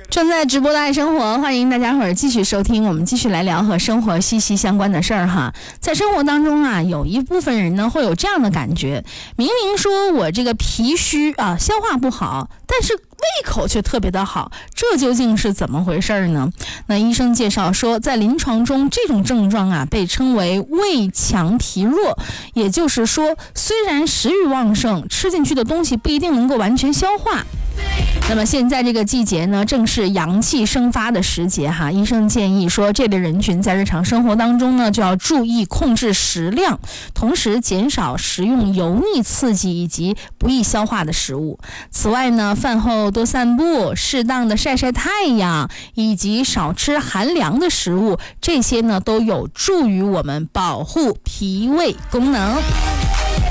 正在直播的爱生活，欢迎大家伙儿继续收听，我们继续来聊和生活息息相关的事儿哈。在生活当中啊，有一部分人呢会有这样的感觉，明明说我这个脾虚啊，消化不好，但是胃口却特别的好，这究竟是怎么回事呢？那医生介绍说，在临床中这种症状啊被称为胃强脾弱，也就是说，虽然食欲旺盛，吃进去的东西不一定能够完全消化。那么现在这个季节呢，正是阳气生发的时节哈。医生建议说，这类人群在日常生活当中呢，就要注意控制食量，同时减少食用油腻刺激以及不易消化的食物。此外呢，饭后多散步，适当的晒晒太阳，以及少吃寒凉的食物，这些呢都有助于我们保护脾胃功能。